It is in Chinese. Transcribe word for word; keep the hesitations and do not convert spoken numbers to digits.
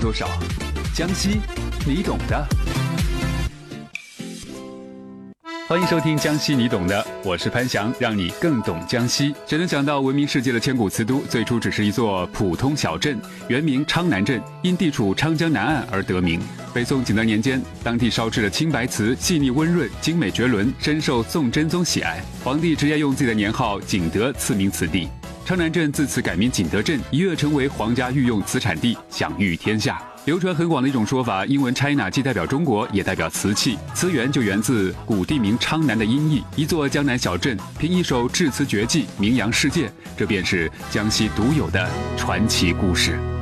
多少？江西，你懂的。欢迎收听江西你懂的，我是潘翔，让你更懂江西。谁能想到闻名世界的千古瓷都最初只是一座普通小镇，原名昌南镇，因地处昌江南岸而得名。北宋景德年间，当地烧制的青白瓷细腻温润，精美绝伦，深受宋真宗喜爱。皇帝直接用自己的年号景德赐名此地。昌南镇自此改名景德镇，一跃成为皇家御用瓷产地，享誉天下。流传很广的一种说法，英文 China 既代表中国，也代表瓷器，瓷源就源自古地名昌南的音译。一座江南小镇，凭一首制瓷绝技名扬世界，这便是江西独有的传奇故事。